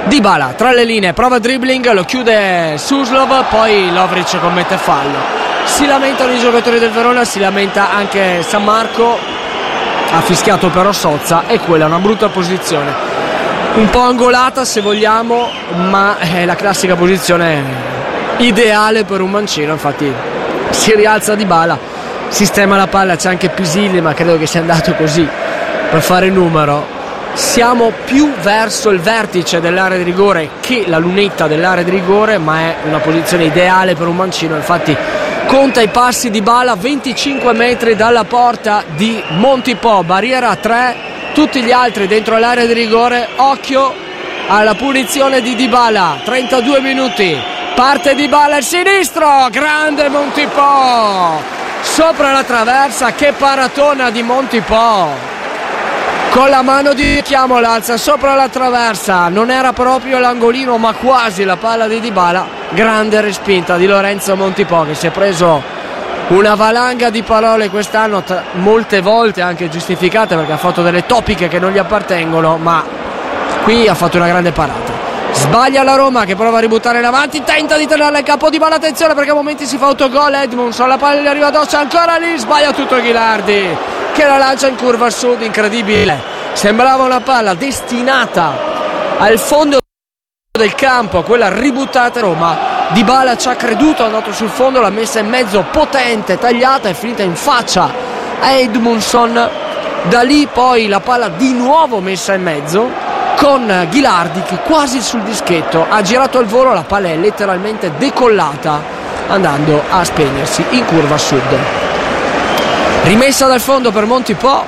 Dybala tra le linee, prova dribbling, lo chiude Suslov, poi Lovric commette fallo. Si lamentano i giocatori del Verona, si lamenta anche San Marco, ha fischiato però Sozza e quella è una brutta posizione, un po' angolata se vogliamo, ma è la classica posizione ideale per un mancino. Infatti si rialza Dybala, sistema la palla, c'è anche Pisilli, ma credo che sia andato così per fare numero. Siamo più verso il vertice dell'area di rigore che la lunetta dell'area di rigore, ma è una posizione ideale per un mancino. Infatti conta i passi di Dybala, 25 metri dalla porta di Montipò, barriera a 3, tutti gli altri dentro l'area di rigore. Occhio alla punizione di Dybala, 32 minuti, parte Dybala il sinistro, grande Montipò, sopra la traversa, che paratona di Montipò, con la mano di Chiamo l'alza sopra la traversa, non era proprio l'angolino ma quasi la palla di Dybala. Grande respinta di Lorenzo Montipò, che si è preso una valanga di parole quest'anno, molte volte anche giustificate perché ha fatto delle topiche che non gli appartengono, ma qui ha fatto una grande parata. Sbaglia la Roma che prova a ributtare in avanti, tenta di tenerla in campo Dybala, attenzione perché a momenti si fa autogol. Edmundson, la palla gli arriva addosso, ancora lì, sbaglia tutto Ghilardi che la lancia in curva a sud, incredibile, sembrava una palla destinata al fondo del campo, quella ributtata Roma. Dybala ci ha creduto, è andato sul fondo, l'ha messa in mezzo potente, tagliata, è finita in faccia a Edmundson. Da lì poi la palla di nuovo messa in mezzo con Ghilardi che quasi sul dischetto ha girato al volo, la palla è letteralmente decollata andando a spegnersi in curva sud. Rimessa dal fondo per Montipò,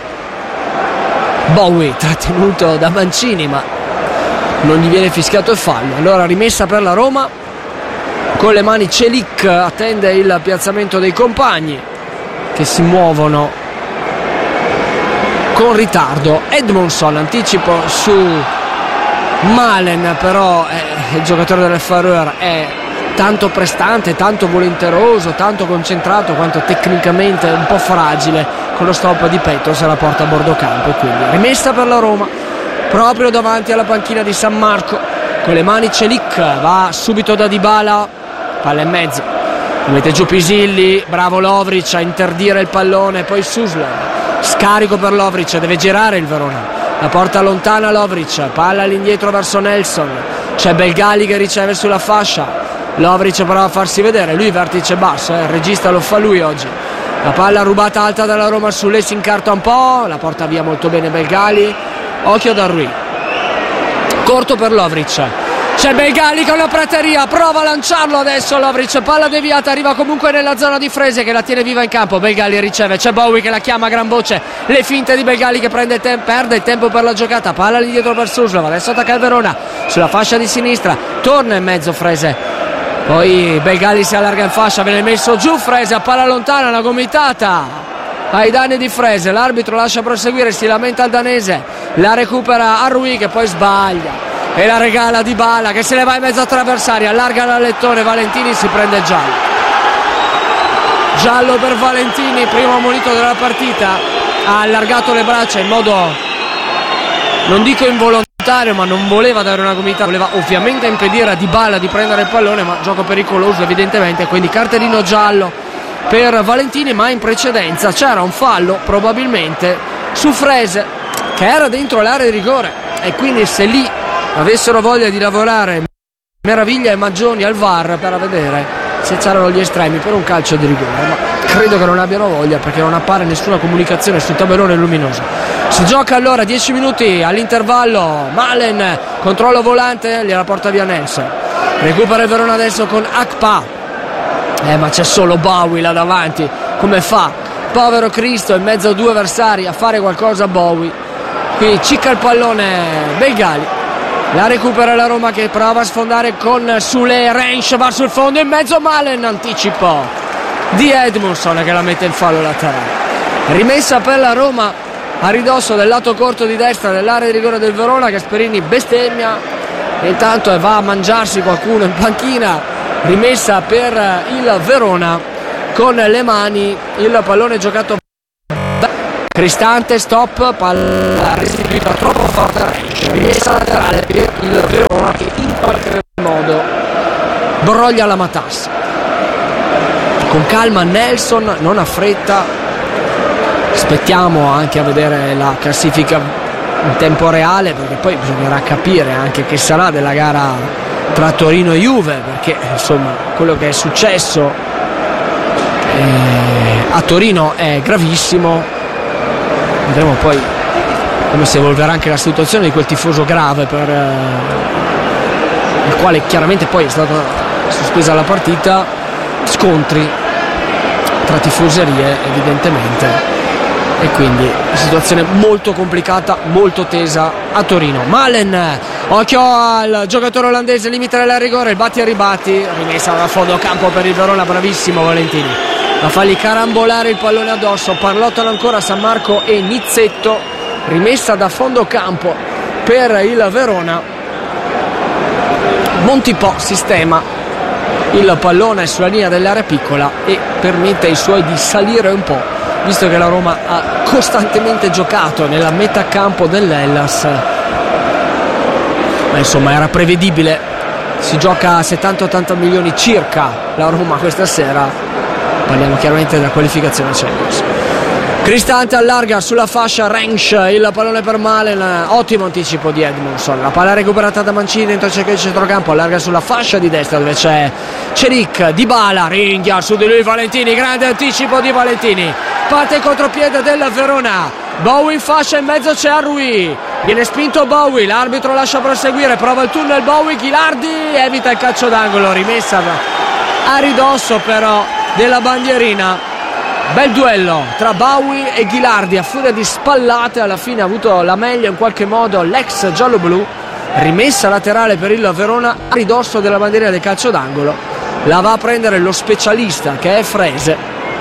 Bowie trattenuto da Mancini ma non gli viene fischiato il fallo. Allora rimessa per la Roma, con le mani Celic attende il piazzamento dei compagni che si muovono con ritardo. Edmundson, anticipo su Malen, però il giocatore delle Färöer è tanto prestante, tanto volenteroso, tanto concentrato quanto tecnicamente un po' fragile. Con lo stop di petto se la porta a bordo campo, e quindi rimessa per la Roma proprio davanti alla panchina di San Marco. Con le mani Celic, va subito da Dybala, palla in mezzo, mette giù Pisilli, bravo Lovric a interdire il pallone, poi Suslov, scarico per Lovric, deve girare il Verona, la porta lontana Lovric, palla all'indietro verso Nelson, c'è Belgali che riceve sulla fascia, Lovric prova a farsi vedere, lui vertice basso, il regista lo fa lui oggi. La palla rubata alta dalla Roma, Sulle si incarta un po', la porta via molto bene Belgali, occhio da Rui, corto per Lovric, c'è Belgali con la prateria, prova a lanciarlo adesso Lovric, palla deviata, arriva comunque nella zona di Frese che la tiene viva in campo, Belgali riceve, c'è Bowie che la chiama a gran voce, le finte di Belgali che perde il tempo per la giocata, palla indietro per Suslov, adesso attacca il Verona sulla fascia di sinistra, torna in mezzo Frese, poi Belgali si allarga in fascia, viene messo giù Frese a palla lontana, una gomitata ai danni di Frese, l'arbitro lascia proseguire, si lamenta il danese, la recupera a Rui che poi sbaglia e la regala Dybala che se ne va in mezzo a tre avversari, allarga l'allettone, Valentini si prende il giallo per Valentini, primo ammonito della partita, ha allargato le braccia in modo non dico involontario, ma non voleva dare una gomitata, voleva ovviamente impedire a Dybala di prendere il pallone, ma gioco pericoloso evidentemente, quindi cartellino giallo per Valentini, ma in precedenza c'era un fallo probabilmente su Frese che era dentro l'area di rigore, e quindi se lì avessero voglia di lavorare Meraviglia e Maggioni al VAR per vedere se c'erano gli estremi per un calcio di rigore, ma credo che non abbiano voglia perché non appare nessuna comunicazione sul tabellone luminoso. Si gioca allora 10 minuti all'intervallo, Malen controllo volante, gliela porta via Nelson, recupera il Verona adesso con Akpa, ma c'è solo Bowie là davanti, come fa povero Cristo in mezzo a due avversari a fare qualcosa Bowie, qui cicca il pallone Belgali, la recupera la Roma che prova a sfondare con Sule, Rensch va sul fondo in mezzo, Malen, anticipo di Edmundson che la mette in fallo laterale, rimessa per la Roma a ridosso del lato corto di destra dell'area di rigore del Verona. Gasperini bestemmia e intanto va a mangiarsi qualcuno in panchina, rimessa per il Verona con le mani, il pallone giocato Cristante, stop, palla restituita troppo forte a Rensch, rimessa laterale per il Verona che sbroglia la matassa. Con calma Nelson, non ha fretta. Aspettiamo anche a vedere la classifica in tempo reale, perché poi bisognerà capire anche che sarà della gara tra Torino e Juve, perché insomma quello che è successo a Torino è gravissimo. Vedremo poi come si evolverà anche la situazione di quel tifoso grave per il quale chiaramente poi è stata sospesa la partita. Scontri tra tifoserie evidentemente, e quindi situazione molto complicata, molto tesa a Torino. Malen, occhio al giocatore olandese, limite della rigore, il batti e ribatti, rimessa da fondo campo per il Verona, bravissimo Valentini a fargli carambolare il pallone addosso. Parlottano ancora San Marco e Nizzetto, rimessa da fondo campo per il Verona. Montipò sistema il pallone sulla linea dell'area piccola e permette ai suoi di salire un po', visto che la Roma ha costantemente giocato nella metà campo dell'Hellas, ma insomma era prevedibile. Si gioca a 70-80 milioni circa la Roma questa sera, parliamo chiaramente della qualificazione Champions. Cristante allarga sulla fascia, Rensch, il pallone per Malen, ottimo anticipo di Edmondson, la palla recuperata da Mancini dentro cerca di centrocampo, allarga sulla fascia di destra dove c'è Ceric, Dybala, ringhia su di lui Valentini, grande anticipo di Valentini, parte il contropiede del Verona, Bowie in fascia, in mezzo c'è Arrui, viene spinto Bowie, l'arbitro lascia proseguire, prova il tunnel Bowie, Ghilardi evita il calcio d'angolo, rimessa a ridosso però della bandierina. Bel duello tra Bowie e Ghilardi, a furia di spallate alla fine ha avuto la meglio in qualche modo l'ex giallo-blu. Rimessa laterale per il Verona a ridosso della bandiera del calcio d'angolo, la va a prendere lo specialista che è Frese,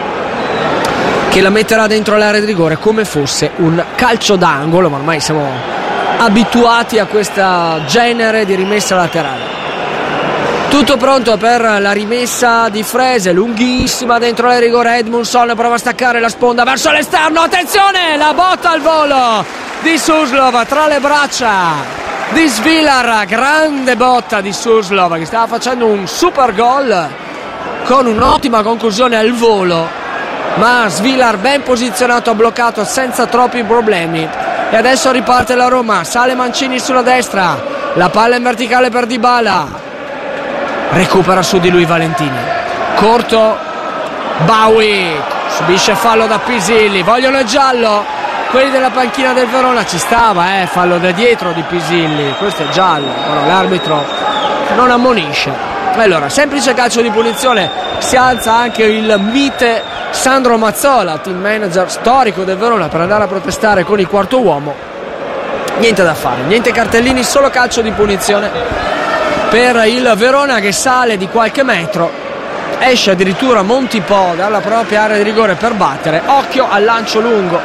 che la metterà dentro l'area di rigore come fosse un calcio d'angolo, ma ormai siamo abituati a questo genere di rimessa laterale. Tutto pronto per la rimessa di Frese, lunghissima dentro la rigore. Edmundson prova a staccare la sponda verso l'esterno, attenzione, la botta al volo di Suslov tra le braccia di Svilar, grande botta di Suslov che stava facendo un super gol con un'ottima conclusione al volo, ma Svilar ben posizionato, ha bloccato senza troppi problemi. E adesso riparte la Roma, sale Mancini sulla destra, la palla in verticale per Dybala, recupera su di lui Valentini, corto Bowie, subisce fallo da Pisilli, vogliono il giallo quelli della panchina del Verona, ci stava fallo da dietro di Pisilli, questo è giallo, però l'arbitro non ammonisce. Allora, semplice calcio di punizione, si alza anche il mite Sandro Mazzola, team manager storico del Verona, per andare a protestare con il quarto uomo. Niente da fare, niente cartellini, solo calcio di punizione per il Verona, che sale di qualche metro, esce addirittura Montipò dalla propria area di rigore per battere. Occhio al lancio lungo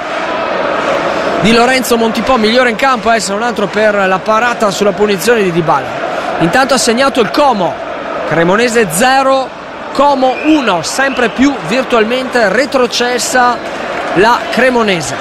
di Lorenzo Montipò, migliore in campo, se non altro per la parata sulla punizione di Dybala. Intanto ha segnato il Como, Cremonese 0, Como 1, sempre più virtualmente retrocessa la Cremonese.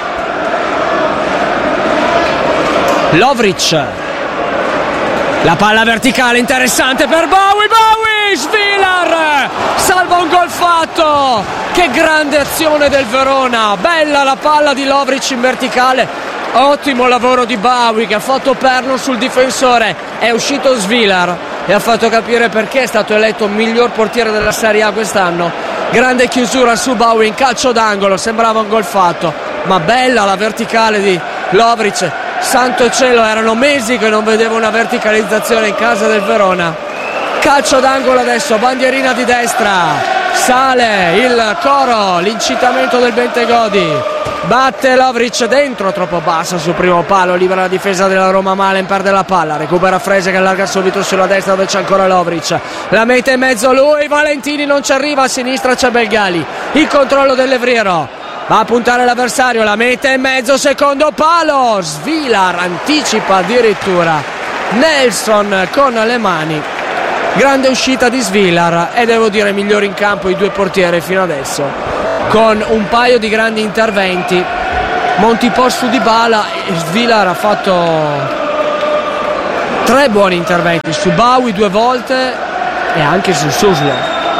Lovric, la palla verticale interessante per Bowie, Svilar salva un gol fatto, che grande azione del Verona, bella la palla di Lovric in verticale, ottimo lavoro di Bowie che ha fatto perno sul difensore, è uscito Svilar e ha fatto capire perché è stato eletto miglior portiere della Serie A quest'anno. Grande chiusura su Bowie in calcio d'angolo, sembrava un gol fatto, ma bella la verticale di Lovric. Santo cielo, erano mesi che non vedevo una verticalizzazione in casa del Verona. Calcio d'angolo adesso, bandierina di destra, sale il coro, l'incitamento del Bentegodi, batte Lovric dentro, troppo bassa sul primo palo, libera la difesa della Roma, Malen perde la palla, recupera Frese che allarga subito sulla destra dove c'è ancora Lovric, la mette in mezzo lui, Valentini non ci arriva, a sinistra c'è Belgali, il controllo dell'Evriero, va a puntare l'avversario, la mette in mezzo, secondo palo, Svilar anticipa addirittura Nelson con le mani. Grande uscita di Svilar e devo dire migliori in campo i due portieri fino adesso, con un paio di grandi interventi. Montipò su Dybala e Svilar ha fatto 3 buoni interventi su Bowie 2 volte e anche su Suslov.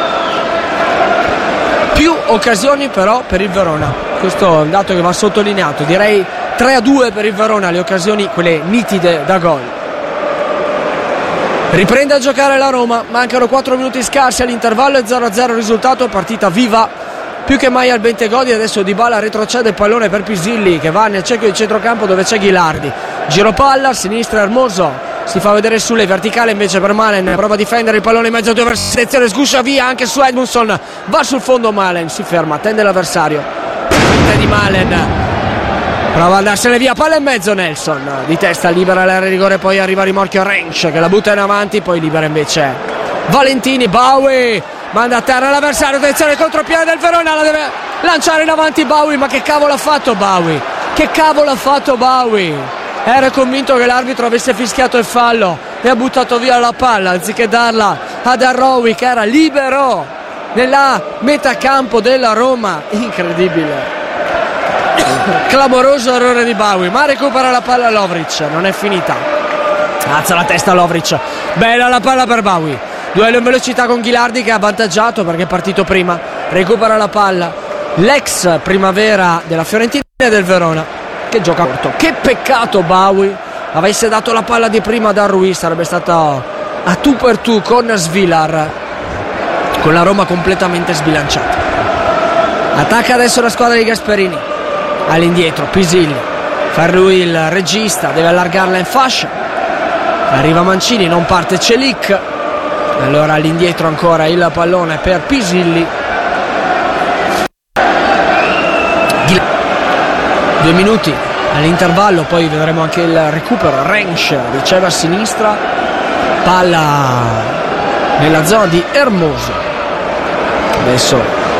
Più occasioni però per il Verona, questo è un dato che va sottolineato, direi 3-2 per il Verona, le occasioni quelle nitide da gol. Riprende a giocare la Roma, mancano 4 minuti scarsi all'intervallo e 0-0 risultato, partita viva più che mai al Bentegodi. Adesso Dybala retrocede il pallone per Pisilli che va nel cerchio di centrocampo dove c'è Ghilardi, giro palla a sinistra, Hermoso si fa vedere sulle, verticale invece per Malen, prova a difendere il pallone in mezzo a due avversari, sguscia via anche su Edmundson, va sul fondo Malen, si ferma, attende l'avversario di Malen, prova ad andarsene via, palla in mezzo, Nelson di testa libera l'area di rigore, poi arriva a rimorchio Rensch che la butta in avanti, poi libera invece Valentini, Bowie manda a terra l'avversario, attenzione, contropiede del Verona, la deve lanciare in avanti Bowie, ma che cavolo ha fatto Bowie? Che cavolo ha fatto Bowie? Era convinto che l'arbitro avesse fischiato il fallo e ha buttato via la palla anziché darla ad Arrowi che era libero nella metacampo della Roma. Incredibile, clamoroso errore di Bowie, ma recupera la palla Lovric, non è finita, alza la testa Lovric, bella la palla per Bowie, duello in velocità con Ghilardi che ha avvantaggiato perché è partito prima, recupera la palla l'ex Primavera della Fiorentina e del Verona che gioca corto. Che peccato Bowie avesse dato la palla di prima da Ruiz, sarebbe stato a tu per tu con Svilar, con la Roma completamente sbilanciata. Attacca adesso la squadra di Gasperini, all'indietro Pisilli, fa lui il regista, deve allargarla in fascia, arriva Mancini, non parte Celic, allora all'indietro ancora il pallone per Pisilli. 2 minuti all'intervallo, poi vedremo anche il recupero. Rensch riceve a sinistra, palla nella zona di Hermoso, adesso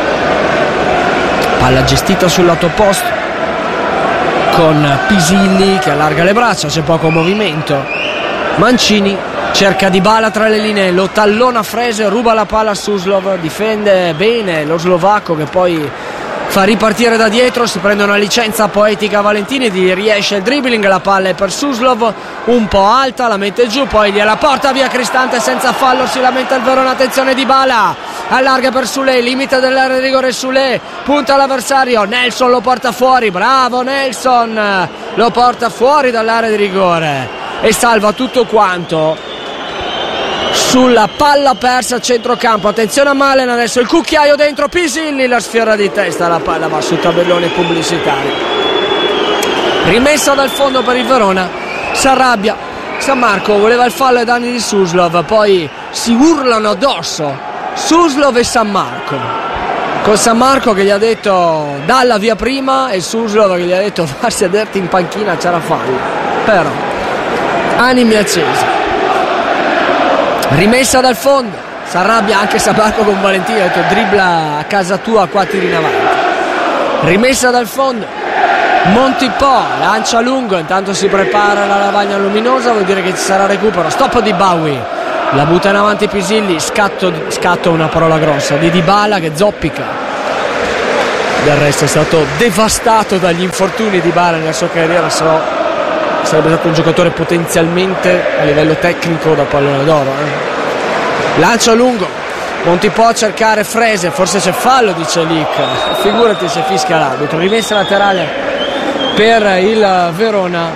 palla gestita sul lato opposto con Pisilli che allarga le braccia, c'è poco movimento, Mancini cerca Dybala tra le linee, lo tallona Frese, ruba la palla a Suslov, difende bene lo slovacco che poi fa ripartire da dietro, si prende una licenza poetica Valentini, riesce il dribbling, la palla è per Suslov, un po' alta, la mette giù, poi gliela porta via Cristante senza fallo, si lamenta il Verona, attenzione Dybala, allarga per Sule, limite dell'area di rigore Sule, punta l'avversario, Nelson lo porta fuori, bravo Nelson, lo porta fuori dall'area di rigore e salva tutto quanto sulla palla persa a centrocampo. Attenzione a Malen, adesso il cucchiaio dentro, Pisilli la sfiora di testa, la palla va sul tabellone pubblicitario, rimessa dal fondo per il Verona, si arrabbia San Marco, voleva il fallo ai danni di Suslov, poi si urlano addosso Suslov e San Marco, con San Marco che gli ha detto dalla via prima e Suslov che gli ha detto va a sederti in panchina, c'era fallo, però animi accesi. Rimessa dal fondo, si arrabbia anche San Marco con Valentino, ha detto dribbla a casa tua, qua tiri in avanti. Rimessa dal fondo, Montipò lancia lungo, intanto si prepara la lavagna luminosa, vuol dire che ci sarà recupero, stop di Bowie, la butta in avanti Pisilli, scatto una parola grossa di Dybala che zoppica, del resto è stato devastato dagli infortuni Dybala nella sua carriera, sarebbe stato un giocatore potenzialmente a livello tecnico da pallone d'oro. Lancia lungo, Montipò a cercare Frese, forse c'è fallo di Celic, figurati se fischia l'arbitro, rimessa laterale per il Verona,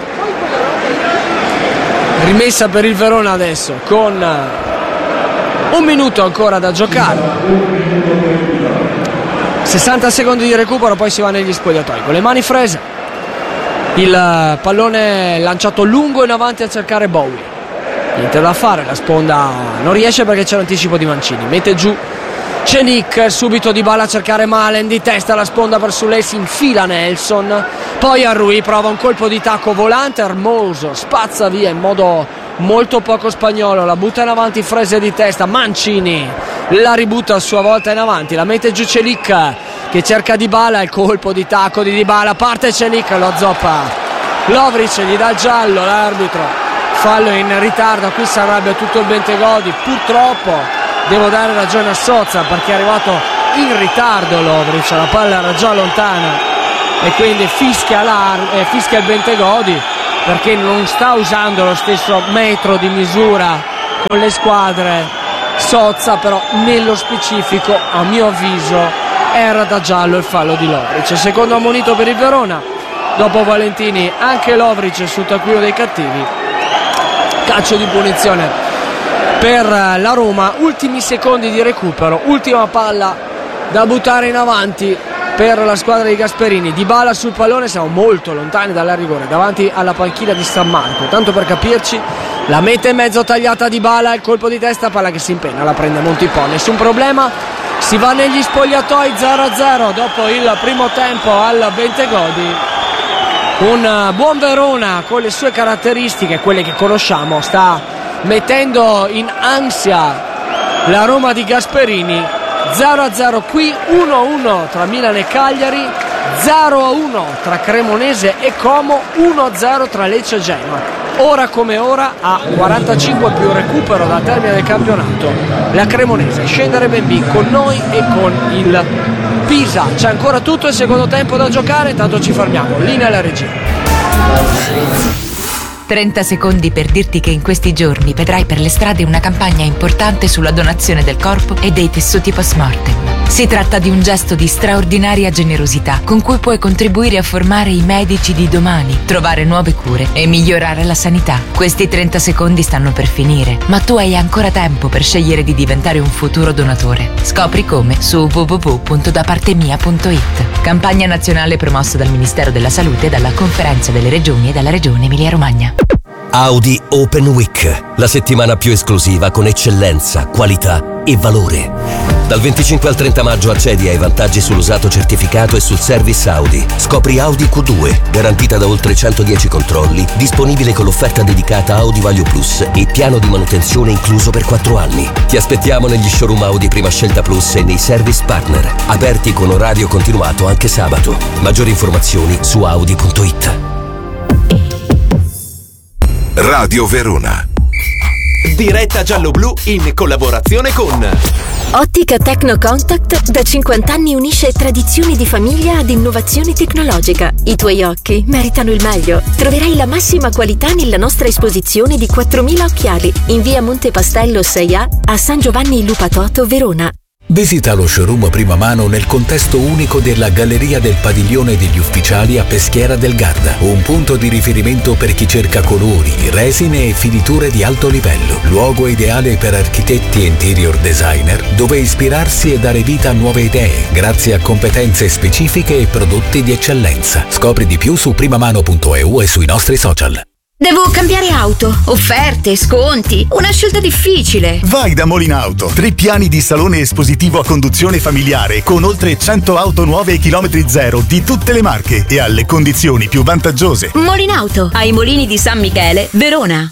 rimessa per il Verona adesso con 1 minuto ancora da giocare, 60 secondi di recupero, poi si va negli spogliatoi con le mani Frese. Il pallone lanciato lungo in avanti a cercare Bowie, niente da fare, la sponda non riesce perché c'è l'anticipo di Mancini, mette giù Celic, subito Dybala a cercare Malen, di testa la sponda per Sule, si infila Nelson, poi Arrui prova un colpo di tacco volante, Hermoso spazza via in modo molto poco spagnolo, la butta in avanti Frese di testa, Mancini la ributta a sua volta in avanti, la mette giù Celic che cerca Dybala, il colpo di tacco di Dybala, parte Celic, lo azzoppa Lovric, gli dà il giallo l'arbitro, fallo in ritardo, qui si arrabbia tutto il Bentegodi, purtroppo devo dare ragione a Sozza perché è arrivato in ritardo Lovric, la palla era già lontana e quindi fischia il Bentegodi perché non sta usando lo stesso metro di misura con le squadre Sozza, però nello specifico a mio avviso era da giallo il fallo di Lovric. Secondo ammonito per il Verona, dopo Valentini anche Lovric sul taccuino dei cattivi. Calcio di punizione per la Roma, ultimi secondi di recupero, ultima palla da buttare in avanti per la squadra di Gasperini. Dybala sul pallone, siamo molto lontani dalla rigore, davanti alla panchina di San Marco. Tanto per capirci, la mette in mezzo tagliata Dybala, il colpo di testa, palla che si impenna, la prende Montipò, nessun problema. Si va negli spogliatoi, 0-0 dopo il primo tempo al Bentegodi. Un buon Verona con le sue caratteristiche, quelle che conosciamo, sta mettendo in ansia la Roma di Gasperini. 0-0 qui, 1-1 tra Milan e Cagliari, 0-1 tra Cremonese e Como, 1-0 tra Lecce e Genoa. Ora come ora, a 45 più recupero dal termine del campionato, la Cremonese scendere Benbì con noi e con il Pisa. C'è ancora tutto il secondo tempo da giocare, intanto ci fermiamo. Linea alla regia. 30 secondi per dirti che in questi giorni vedrai per le strade una campagna importante sulla donazione del corpo e dei tessuti post-mortem. Si tratta di un gesto di straordinaria generosità con cui puoi contribuire a formare i medici di domani, trovare nuove cure e migliorare la sanità. Questi 30 secondi stanno per finire, ma tu hai ancora tempo per scegliere di diventare un futuro donatore. Scopri come su www.dapartemia.it. Campagna nazionale promossa dal Ministero della Salute e dalla Conferenza delle Regioni e dalla Regione Emilia-Romagna. Audi Open Week, la settimana più esclusiva con eccellenza, qualità e valore. Dal 25 al 30 maggio accedi ai vantaggi sull'usato certificato e sul service Audi. Scopri Audi Q2, garantita da oltre 110 controlli, disponibile con l'offerta dedicata Audi Value Plus e piano di manutenzione incluso per 4 anni. Ti aspettiamo negli showroom Audi Prima Scelta Plus e nei service partner, aperti con orario continuato anche sabato. Maggiori informazioni su audi.it. Radio Verona. Diretta giallo-blu in collaborazione con Ottica Techno Contact, da 50 anni unisce tradizioni di famiglia ad innovazione tecnologica. I tuoi occhi meritano il meglio. Troverai la massima qualità nella nostra esposizione di 4.000 occhiali in via Monte Pastello 6A a San Giovanni Lupatoto, Verona. Visita lo showroom prima mano nel contesto unico della Galleria del Padiglione degli Ufficiali a Peschiera del Garda, un punto di riferimento per chi cerca colori, resine e finiture di alto livello, luogo ideale per architetti e interior designer dove ispirarsi e dare vita a nuove idee grazie a competenze specifiche e prodotti di eccellenza. Scopri di più su primamano.eu e sui nostri social. Devo cambiare auto, offerte, sconti, una scelta difficile. Vai da Molinauto, 3 piani di salone espositivo a conduzione familiare con oltre 100 auto nuove e chilometri zero di tutte le marche e alle condizioni più vantaggiose. Molinauto, ai Molini di San Michele, Verona.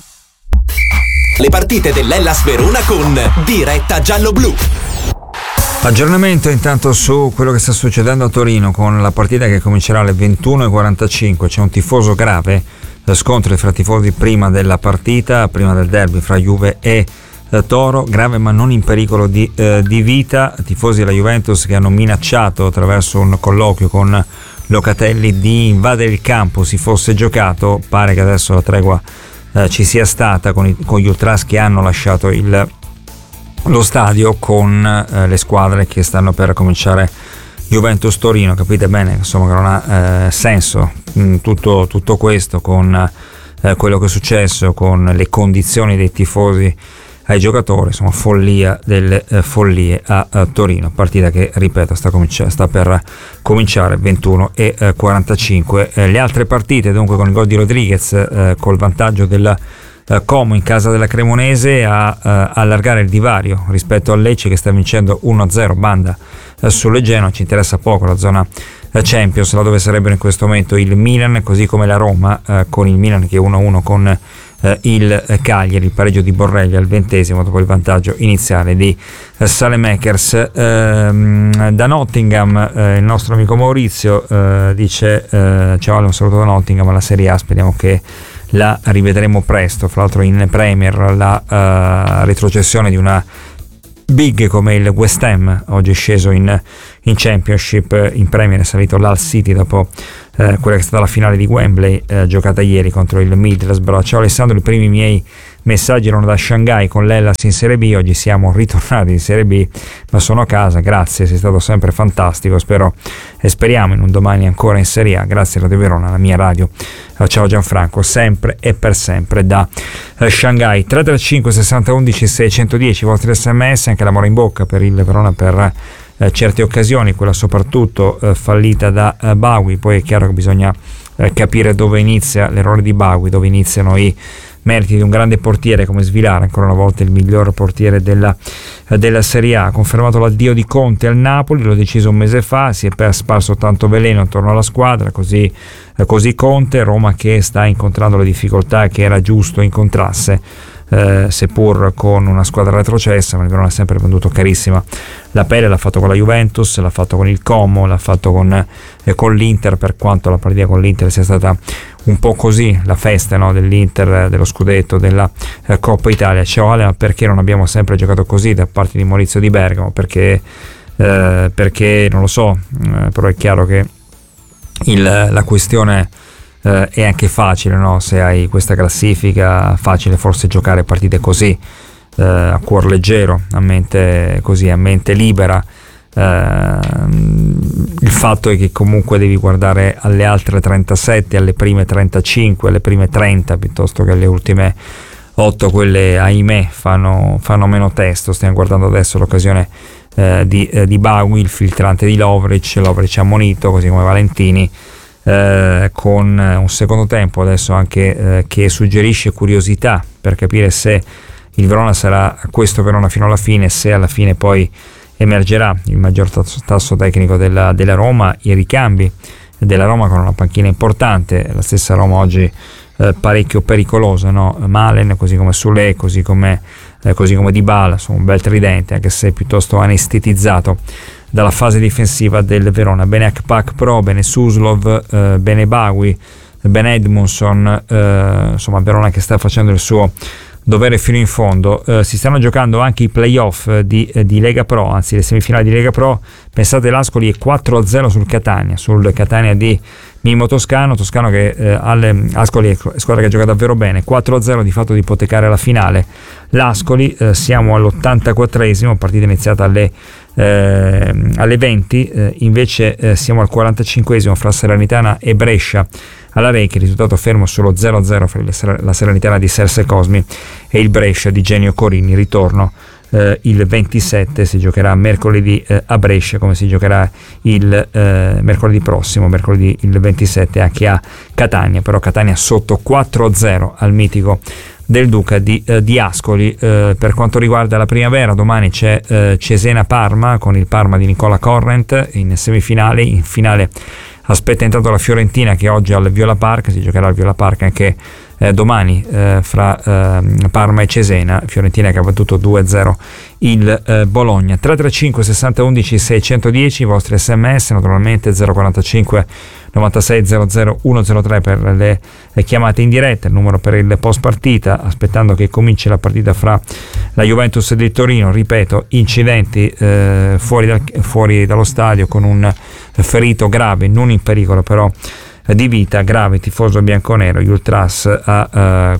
le partite dell'Hellas Verona con Diretta giallo-blu. Aggiornamento intanto su quello che sta succedendo a Torino con la partita che comincerà alle 21:45. C'è un tifoso grave, scontri fra tifosi prima della partita, prima del derby fra Juve e Toro, grave ma non in pericolo di vita. Tifosi della Juventus che hanno minacciato attraverso un colloquio con Locatelli di invadere il campo si fosse giocato. Pare che adesso la tregua ci sia stata con gli ultras che hanno lasciato lo stadio, con le squadre che stanno per cominciare Juventus Torino. Capite bene insomma che non ha senso tutto questo con quello che è successo, con le condizioni dei tifosi ai giocatori, insomma follia delle follie a Torino, partita che ripeto sta per cominciare 21:45. Le altre partite dunque con il gol di Rodriguez, col vantaggio del Como in casa della Cremonese a allargare il divario rispetto al Lecce che sta vincendo 1-0, banda sulle Genoa. Ci interessa poco la zona Champions, là dove sarebbero in questo momento il Milan, così come la Roma, con il Milan che è 1-1 con il Cagliari, il pareggio di Borrelli al 20° dopo il vantaggio iniziale di Saelemaekers. Da Nottingham il nostro amico Maurizio dice ciao, un saluto da Nottingham. Alla Serie A speriamo che la rivedremo presto. Fra l'altro in Premier la retrocessione di una big come il West Ham, oggi è sceso in Championship. In Premier è salito l'Hull City dopo quella che è stata la finale di Wembley giocata ieri contro il Middlesbrough. Ciao Alessandro, i primi miei messaggi erano da Shanghai con l'Hellas in Serie B, oggi siamo ritornati in Serie B, ma sono a casa, grazie, sei stato sempre fantastico, spero e speriamo in un domani ancora in Serie A, grazie Radio Verona, la mia radio. Ciao Gianfranco, sempre e per sempre da Shanghai. 335 60 11 610 i vostri sms, anche l'amore in bocca per il Verona per certe occasioni, quella soprattutto fallita da Bagui. Poi è chiaro che bisogna capire dove inizia l'errore di Bagui, dove iniziano i meriti di un grande portiere come Svilare, ancora una volta il miglior portiere della Serie A. Ha confermato l'addio di Conte al Napoli, l'ho deciso un mese fa, si è sparso tanto veleno attorno alla squadra, così Conte. Roma che sta incontrando le difficoltà che era giusto incontrasse, seppur con una squadra retrocessa, ma il Verona ha sempre venduto carissima la pelle, l'ha fatto con la Juventus, l'ha fatto con il Como, l'ha fatto con l'Inter, per quanto la partita con l'Inter sia stata un po' così, la festa, no, dell'Inter, dello scudetto, della Coppa Italia. Ciao Ale, ma perché non abbiamo sempre giocato così da parte di Maurizio Di Bergamo? Perché non lo so, però è chiaro che la questione è anche facile, no? Se hai questa classifica, facile forse giocare partite così, a cuor leggero, a mente libera. Il fatto è che comunque devi guardare alle altre 37, alle prime 35, alle prime 30 piuttosto che alle ultime 8, quelle ahimè fanno meno testo. Stiamo guardando adesso l'occasione di Bagui, il filtrante di Lovric ammonito, così come Valentini, con un secondo tempo adesso anche che suggerisce curiosità per capire se il Verona sarà questo Verona fino alla fine, se alla fine poi emergerà il maggior tasso tecnico della Roma, i ricambi della Roma con una panchina importante, la stessa Roma oggi parecchio pericolosa, no? Malen, così come Soulé, così come Dybala, sono un bel tridente, anche se piuttosto anestetizzato dalla fase difensiva del Verona. Bene Akpak Pro, bene Suslov, bene Bagui, bene Edmundson, insomma Verona che sta facendo il suo dovere fino in fondo. Si stanno giocando anche i playoff di Lega Pro, anzi le semifinali di Lega Pro. Pensate, l'Ascoli è 4-0 sul Catania di Mimmo Toscano che Ascoli è squadra che gioca davvero bene, 4-0 di fatto di ipotecare la finale. L'Ascoli, siamo all'84esimo, partita iniziata alle 20, invece siamo al 45esimo fra Salernitana e Brescia alla Rechi, risultato fermo solo 0-0 fra la Salernitana di Serse Cosmi e il Brescia di Genio Corini. Ritorno il 27, si giocherà mercoledì a Brescia, come si giocherà il mercoledì prossimo, mercoledì il 27 anche a Catania, però Catania sotto 4-0 al mitico del Duca di Ascoli. Per quanto riguarda la primavera, domani c'è Cesena-Parma con il Parma di Nicola Corrent in semifinale. In finale aspetta intanto la Fiorentina, che oggi al Viola Park, si giocherà al Viola Park anche domani fra Parma e Cesena. Fiorentina che ha battuto 2-0 il Bologna. 335 60 11 610 i vostri sms, naturalmente 045 96 00 103 per le chiamate in diretta, il numero per il post partita, aspettando che cominci la partita fra la Juventus di Torino. Ripeto, incidenti fuori dallo stadio con un ferito grave, non in pericolo però di vita, grave, tifoso bianconero. Gli ultras a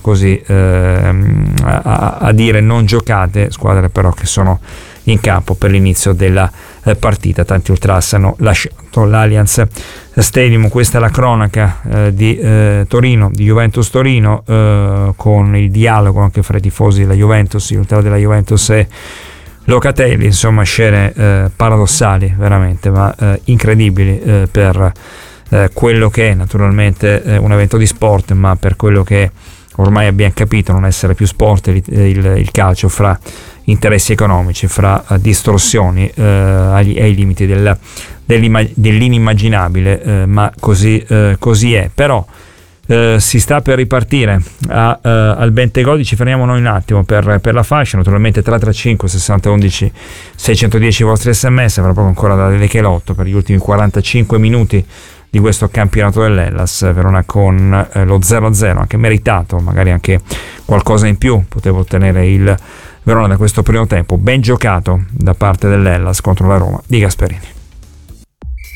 dire non giocate, squadre però che sono in campo per l'inizio della partita. Tanti ultras hanno lasciato l'Allianz Stadium. Questa è la cronaca di Torino, di Juventus Torino, con il dialogo anche fra i tifosi della Juventus, gli ultras della Juventus e Locatelli. Insomma, scene paradossali veramente, ma incredibili per quello che è naturalmente un evento di sport, ma per quello che ormai abbiamo capito non essere più sport, il calcio, fra interessi economici, fra distorsioni ai limiti dell'inimmaginabile, ma così è. Però si sta per ripartire al Bentegodi. Ci fermiamo noi un attimo per la fascia, naturalmente 335 60 11 610 i vostri sms. Fra poco ancora da Delechelotto per gli ultimi 45 minuti di questo campionato dell'Hellas. Verona con lo 0-0 anche meritato, magari anche qualcosa in più poteva ottenere il Verona da questo primo tempo ben giocato da parte dell'Hellas contro la Roma di Gasperini.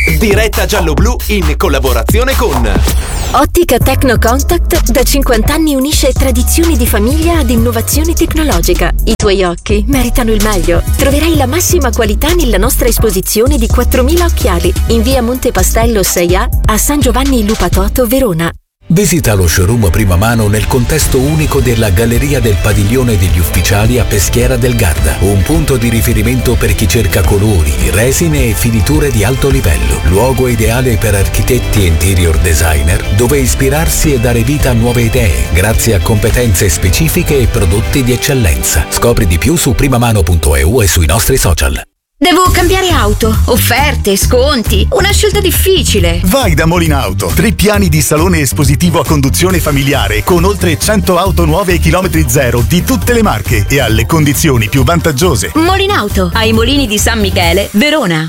Diretta giallo-blu in collaborazione con Ottica Techno Contact da 50 anni unisce tradizioni di famiglia ad innovazione tecnologica. I tuoi occhi meritano il meglio. Troverai la massima qualità nella nostra esposizione di 4.000 occhiali in via Monte Pastello 6A a San Giovanni Lupatoto, Verona. Visita lo showroom prima mano nel contesto unico della Galleria del Padiglione degli Ufficiali a Peschiera del Garda, un punto di riferimento per chi cerca colori, resine e finiture di alto livello, luogo ideale per architetti e interior designer dove ispirarsi e dare vita a nuove idee grazie a competenze specifiche e prodotti di eccellenza. Scopri di più su primamano.eu e sui nostri social. Devo cambiare auto, offerte, sconti, una scelta difficile. Vai da Molinauto, 3 piani di salone espositivo a conduzione familiare con oltre 100 auto nuove e chilometri zero di tutte le marche e alle condizioni più vantaggiose. Molinauto, ai Molini di San Michele, Verona.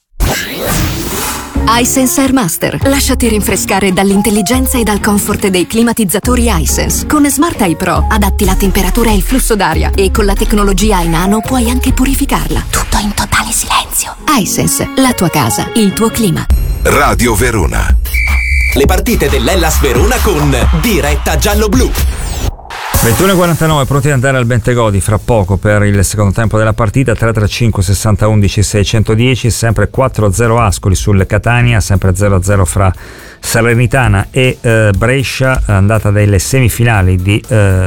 iSense Airmaster. Lasciati rinfrescare dall'intelligenza e dal comfort dei climatizzatori iSense. Con Smart Eye Pro adatti la temperatura e il flusso d'aria e con la tecnologia iNano puoi anche purificarla. Tutto in totale silenzio. iSense, la tua casa, il tuo clima. Radio Verona. Le partite dell'Hellas Verona con Diretta giallo-blu. 21:49, pronti ad andare al Bentegodi fra poco per il secondo tempo della partita. 335 60 11 610, sempre 4-0 Ascoli sul Catania, sempre 0-0 fra Salernitana e Brescia, andata delle semifinali di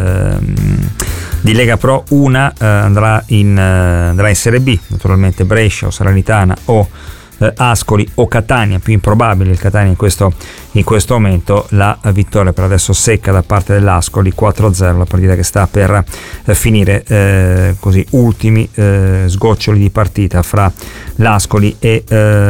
Lega Pro. Una andrà in Serie B, naturalmente Brescia o Salernitana o Ascoli o Catania, più improbabile il Catania in questo momento. La vittoria per adesso secca da parte dell'Ascoli, 4-0, la partita che sta per finire così, ultimi sgoccioli di partita fra l'Ascoli e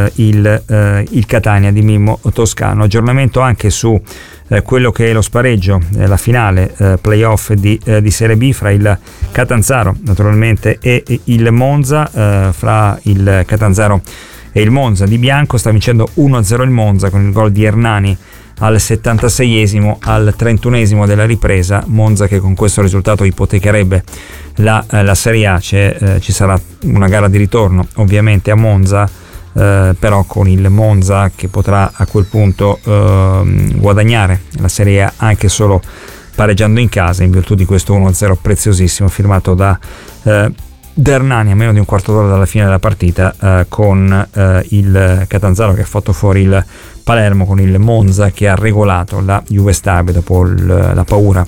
il Catania di Mimmo Toscano. Aggiornamento anche su quello che è lo spareggio, la finale playoff di Serie B fra il Catanzaro naturalmente e il Monza. Fra il Catanzaro e il Monza di Bianco sta vincendo 1-0 il Monza con il gol di Hernani al 76esimo, al 31esimo della ripresa. Monza che con questo risultato ipotecherebbe la Serie A. Ci sarà una gara di ritorno ovviamente a Monza, però con il Monza che potrà a quel punto guadagnare la Serie A anche solo pareggiando in casa, in virtù di questo 1-0 preziosissimo firmato da Hernani a meno di un quarto d'ora dalla fine della partita, con il Catanzaro che ha fatto fuori il Palermo, con il Monza che ha regolato la Juve Stabile dopo la paura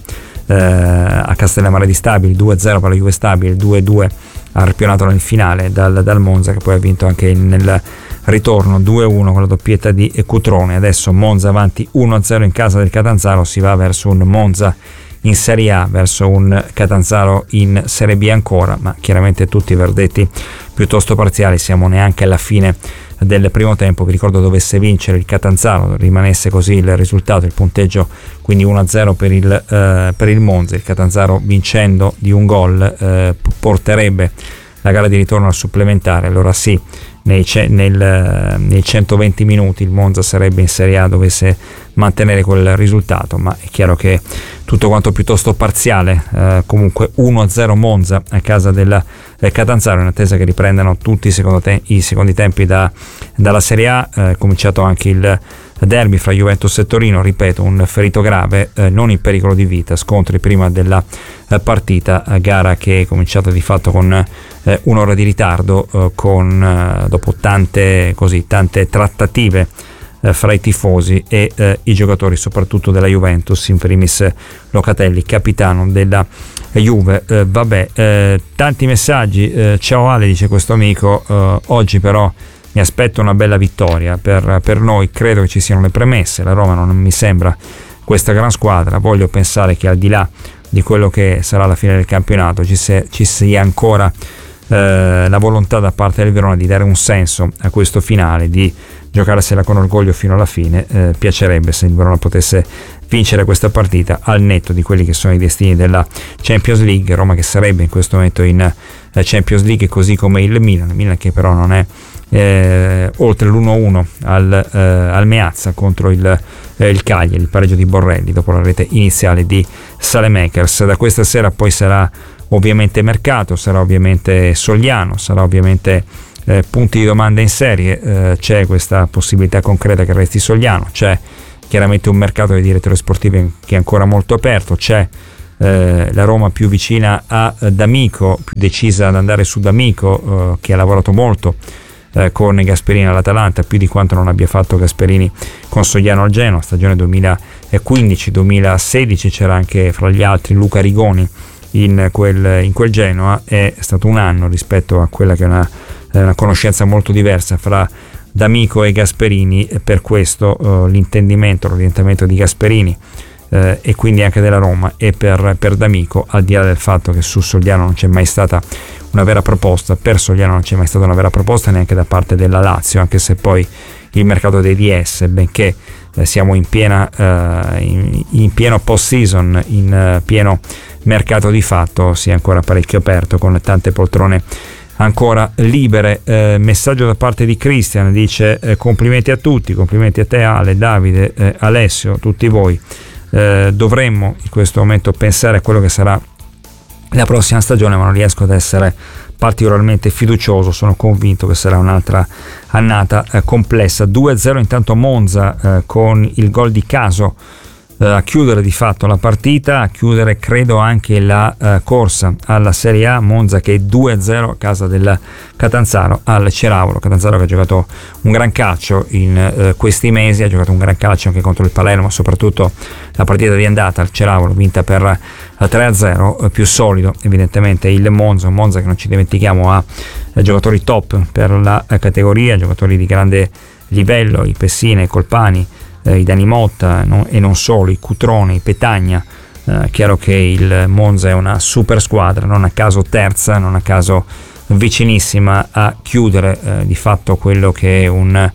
a Castellammare di Stabili. 2-0 per la Juve Stabile, 2-2 arpionato nel finale dal Monza, che poi ha vinto anche nel ritorno 2-1 con la doppietta di Cutrone. Adesso Monza avanti 1-0 in casa del Catanzaro, si va verso un Monza in Serie A, verso un Catanzaro in Serie B ancora, ma chiaramente tutti verdetti piuttosto parziali. Siamo neanche alla fine del primo tempo. Vi ricordo dovesse vincere il Catanzaro, rimanesse così il risultato, il punteggio quindi 1-0 per il Monza, il Catanzaro vincendo di un gol porterebbe la gara di ritorno al supplementare. Allora sì, nei 120 minuti il Monza sarebbe in Serie A, dovesse mantenere quel risultato, ma è chiaro che tutto quanto piuttosto parziale. Comunque 1-0 Monza a casa del Catanzaro, in attesa che riprendano tutti i secondi tempi dalla Serie A. Cominciato anche il derby fra Juventus e Torino, ripeto, un ferito grave, non in pericolo di vita, scontri prima della partita, gara che è cominciata di fatto con un'ora di ritardo, dopo tante trattative fra i tifosi e i giocatori, soprattutto della Juventus, in primis Locatelli, capitano della Juve. Tanti messaggi. Ciao Ale, dice questo amico, oggi però mi aspetto una bella vittoria per noi, credo che ci siano le premesse, la Roma non mi sembra questa gran squadra, voglio pensare che al di là di quello che sarà la fine del campionato ci sia ancora la volontà da parte del Verona di dare un senso a questo finale, di giocarsela con orgoglio fino alla fine. Piacerebbe se il Verona potesse vincere questa partita, al netto di quelli che sono i destini della Champions League. Roma che sarebbe in questo momento in Champions League, così come il Milan che però non è oltre l'1-1 al Meazza contro il Cagliari, il pareggio di Borrelli dopo la rete iniziale di Saelemaekers. Da questa sera poi sarà ovviamente mercato, sarà ovviamente Sogliano, sarà ovviamente punti di domanda in serie. C'è questa possibilità concreta che resti Sogliano, c'è chiaramente un mercato dei direttori sportivi che è ancora molto aperto, c'è la Roma più vicina a D'Amico, più decisa ad andare su D'Amico, che ha lavorato molto con Gasperini all'Atalanta, più di quanto non abbia fatto Gasperini con Sogliano al Genoa, stagione 2015-2016. C'era anche fra gli altri Luca Rigoni in quel Genoa. È stato un anno rispetto a quella che è una conoscenza molto diversa fra D'Amico e Gasperini, per questo l'intendimento, l'orientamento di Gasperini e quindi anche della Roma e per D'Amico, al di là del fatto che su Sogliano non c'è mai stata una vera proposta, per Sogliano non c'è mai stata una vera proposta neanche da parte della Lazio, anche se poi il mercato dei DS, benché siamo in pieno post season, in pieno mercato di fatto, sia ancora parecchio aperto, con tante poltrone ancora libere. Messaggio da parte di Cristian, dice complimenti a tutti, complimenti a te Ale, Davide, Alessio, tutti voi. Dovremmo in questo momento pensare a quello che sarà la prossima stagione, ma non riesco ad essere particolarmente fiducioso. Sono convinto che sarà un'altra annata complessa. 2-0 intanto Monza, con il gol di Caso a chiudere di fatto la partita, a chiudere credo anche la corsa alla Serie A. Monza che è 2-0 a casa del Catanzaro al Ceravolo. Catanzaro che ha giocato un gran calcio in questi mesi, ha giocato un gran calcio anche contro il Palermo, soprattutto la partita di andata al Ceravolo vinta per 3-0. Più solido evidentemente il Monza, un Monza che non ci dimentichiamo ha giocatori top per la categoria, giocatori di grande livello, i Pessina, i Colpani, i Dani Motta, e non solo, i Cutrone, i Petagna. Chiaro che il Monza è una super squadra, non a caso terza, non a caso vicinissima a chiudere di fatto quello che è un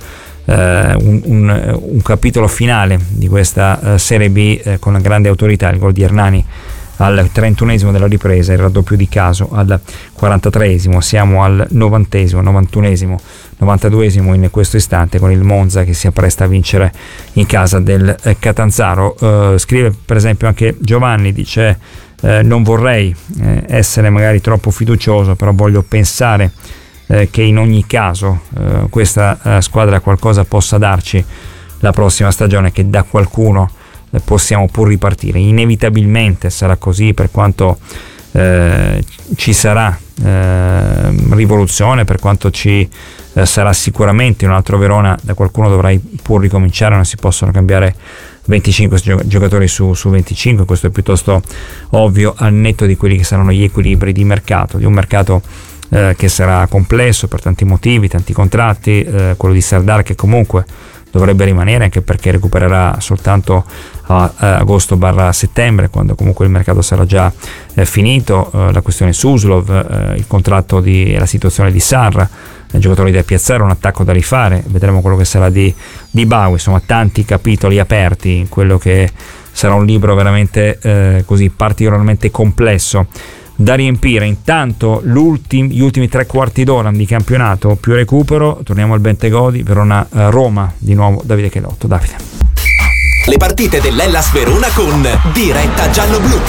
capitolo finale di questa Serie B con grande autorità. Il gol di Hernani al 31esimo della ripresa, il raddoppio di Caso al 43esimo, siamo al 90esimo, 91esimo, 92esimo in questo istante, con il Monza che si appresta a vincere in casa del Catanzaro. Scrive per esempio anche Giovanni, dice non vorrei essere magari troppo fiducioso, però voglio pensare che in ogni caso questa squadra qualcosa possa darci la prossima stagione, che da qualcuno possiamo pur ripartire. Inevitabilmente sarà così, per quanto ci sarà rivoluzione, per quanto ci sarà sicuramente un altro Verona, da qualcuno dovrai pur ricominciare, non si possono cambiare 25 giocatori su 25, questo è piuttosto ovvio, al netto di quelli che saranno gli equilibri di mercato, di un mercato che sarà complesso per tanti motivi, tanti contratti, quello di Sardar che comunque dovrebbe rimanere, anche perché recupererà soltanto a agosto/settembre, quando comunque il mercato sarà già finito. La questione Suslov, il contratto la situazione di Sarra, giocatori da piazzare, un attacco da rifare, vedremo quello che sarà di Bau. Insomma, tanti capitoli aperti in quello che sarà un libro veramente così particolarmente complesso da riempire. Intanto gli ultimi 3 quarti d'ora di campionato più recupero. Torniamo al Bentegodi, Verona-Roma, di nuovo Davide Chelotto. Davide. Le partite dell'Hellas Verona con Diretta Gialloblu.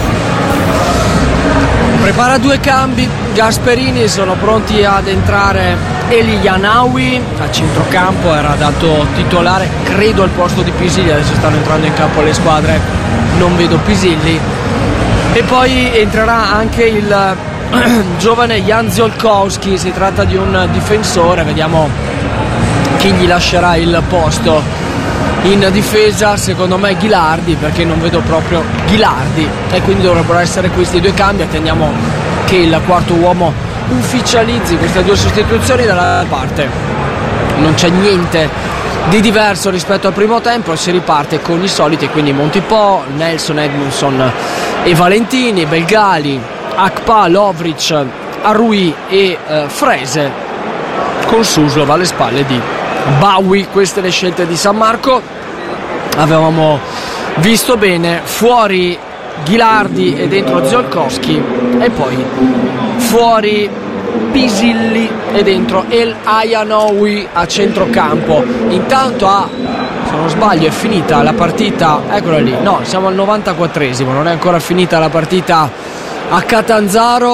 Prepara 2 cambi, Gasperini, sono pronti ad entrare Eli Yanawi a centrocampo, era dato titolare credo al posto di Pisilli, adesso stanno entrando in campo le squadre, non vedo Pisilli. E poi entrerà anche il giovane Jan Ziolkowski, si tratta di un difensore, vediamo chi gli lascerà il posto in difesa. Secondo me Ghilardi, perché non vedo proprio Ghilardi, e quindi dovrebbero essere questi 2 cambi. Attendiamo che il quarto uomo ufficializzi queste 2 sostituzioni. Dalla parte non c'è niente di diverso rispetto al primo tempo, si riparte con i soliti, quindi Montipò, Nelson, Edmundson e Valentini, Belgali, Akpa, Lovric, Arrui e Frese, con Suslov alle spalle di Bawi. Queste le scelte di San Marco. Avevamo visto bene fuori Ghilardi e dentro Ziolkowski, e poi fuori Pisilli e dentro El Ayanoui a centrocampo. Intanto se non sbaglio è finita la partita, eccola lì, no, siamo al 94esimo, non è ancora finita la partita a Catanzaro.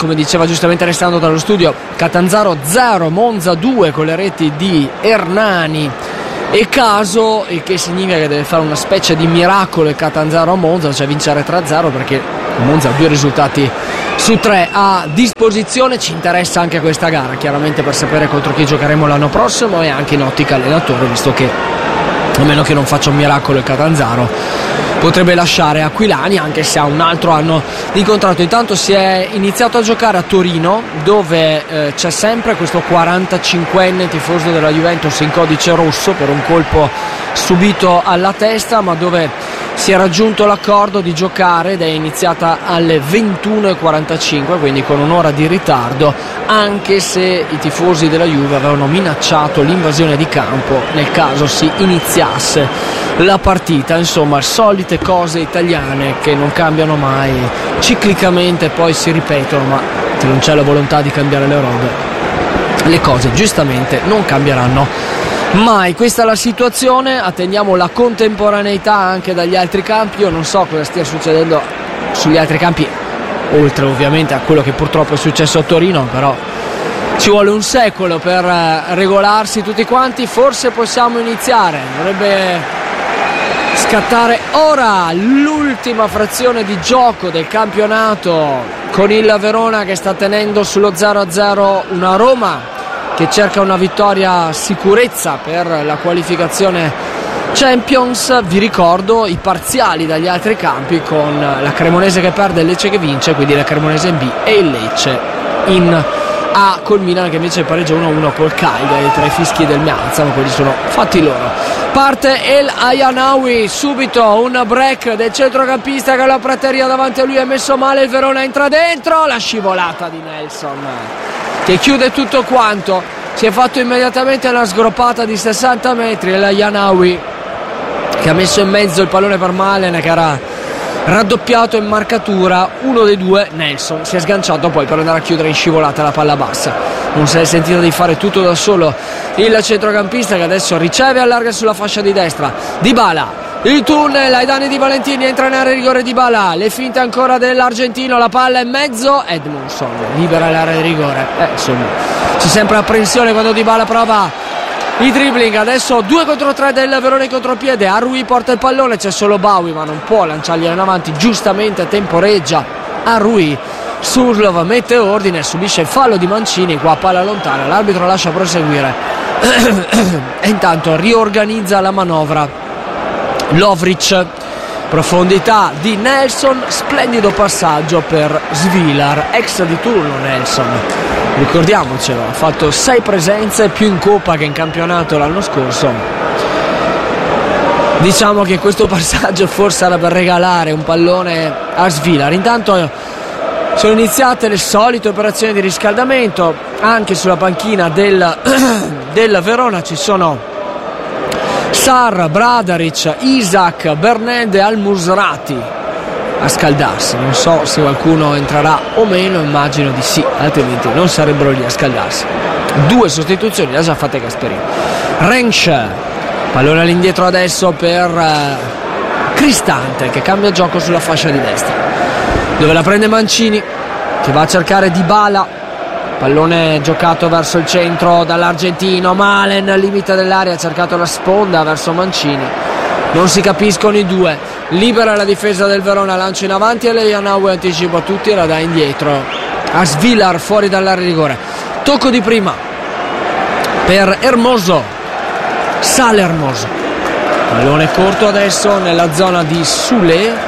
come diceva giustamente Alessandro dallo studio, Catanzaro 0, Monza 2 con le reti di Hernani e Caso, il che significa che deve fare una specie di miracolo il Catanzaro a Monza, cioè vincere 3-0, perché Monza ha 2 risultati su 3 a disposizione. Ci interessa anche questa gara, chiaramente, per sapere contro chi giocheremo l'anno prossimo e anche in ottica allenatore, visto che a meno che non faccia un miracolo il Catanzaro potrebbe lasciare Aquilani, anche se ha un altro anno di contratto. Intanto si è iniziato a giocare a Torino, dove c'è sempre questo 45enne tifoso della Juventus in codice rosso per un colpo subito alla testa, ma dove si è raggiunto l'accordo di giocare ed è iniziata alle 21:45, quindi con un'ora di ritardo, anche se i tifosi della Juve avevano minacciato l'invasione di campo nel caso si iniziasse la partita. Insomma, solite cose italiane che non cambiano mai, ciclicamente poi si ripetono, ma se non c'è la volontà di cambiare le robe, le cose giustamente non cambieranno mai. Questa è la situazione, attendiamo la contemporaneità anche dagli altri campi. Io non so cosa stia succedendo sugli altri campi, oltre ovviamente a quello che purtroppo è successo a Torino, però ci vuole un secolo per regolarsi tutti quanti. Forse possiamo iniziare, dovrebbe scattare ora l'ultima frazione di gioco del campionato, con il Verona che sta tenendo sullo 0-0 una Roma che cerca una vittoria sicurezza per la qualificazione Champions. Vi ricordo i parziali dagli altri campi, con la Cremonese che perde e il Lecce che vince, quindi la Cremonese in B e il Lecce in A, col Milan che invece pareggia 1-1 col Cagliari. Tra i fischi del Miazza, ma quelli sono fatti loro. Parte El Ayanawi, subito un break del centrocampista che ha la prateria davanti a lui, è messo male il Verona, entra dentro, la scivolata di Nelson che chiude tutto quanto. Si è fatto immediatamente una sgroppata di 60 metri El Ayanawi, che ha messo in mezzo il pallone per Malen, che era raddoppiato in marcatura. Uno dei due, Nelson, si è sganciato poi per andare a chiudere in scivolata la palla bassa. Non si è sentito di fare tutto da solo il centrocampista, che adesso riceve e allarga sulla fascia di destra. Dybala, il tunnel ai danni di Valentini, entra in area di rigore Dybala, le finte ancora dell'argentino, la palla in mezzo, Edmundson libera l'area di rigore. Insomma, c'è sempre apprensione quando Dybala prova i dribbling. Adesso 2 contro 3 del Verona in contropiede, Arrui porta il pallone, c'è solo Bowie ma non può lanciarglielo in avanti, giustamente temporeggia Arrui. Suslov mette ordine, subisce il fallo di Mancini, qua palla lontana, l'arbitro lascia proseguire e intanto riorganizza la manovra Lovric. Profondità di Nelson, splendido passaggio per Svilar, ex di turno Nelson, ricordiamocelo, ha fatto 6 presenze, più in Coppa che in campionato l'anno scorso. Diciamo che questo passaggio forse era per regalare un pallone a Svilar. Intanto sono iniziate le solite operazioni di riscaldamento anche sulla panchina del Verona. Ci sono Sar, Bradaric, Isaac, Berned e Al-Musrati a scaldarsi. Non so se qualcuno entrerà o meno, immagino di sì, altrimenti non sarebbero lì a scaldarsi. 2 sostituzioni le ha già fatte Gasperini. Rensch, pallone all'indietro adesso per Cristante, che cambia gioco sulla fascia di destra, dove la prende Mancini, che va a cercare Dybala. Pallone giocato verso il centro dall'argentino, Malen al limite dell'area, ha cercato la sponda verso Mancini, non si capiscono i due, libera la difesa del Verona, lancio in avanti e Lejanawi anticipa tutti e la dà indietro a Svilar fuori dall'area di rigore. Tocco di prima per Hermoso, sale Hermoso, pallone corto adesso nella zona di Sule.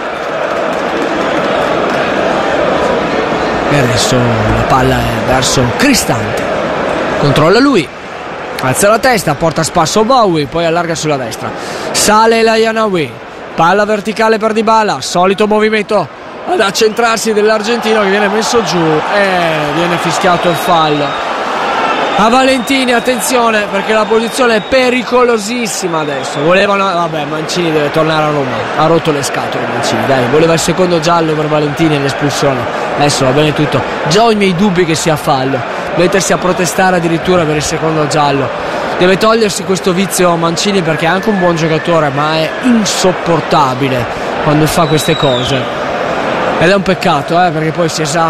E adesso la palla è verso Cristante, controlla lui, alza la testa, porta a spasso Bowie, poi allarga sulla destra, sale Lejanawi, palla verticale per Dybala, solito movimento ad accentrarsi dell'argentino che viene messo giù e viene fischiato il fallo a Valentini. Attenzione, perché la posizione è pericolosissima adesso. Volevano, vabbè, Mancini deve tornare a Roma, ha rotto le scatole Mancini, dai, voleva il secondo giallo per Valentini e l'espulsione. Adesso va bene tutto, già ho i miei dubbi che sia fallo, mettersi a protestare addirittura per il secondo giallo. Deve togliersi questo vizio Mancini, perché è anche un buon giocatore, ma è insopportabile quando fa queste cose. ed è un peccato, perché poi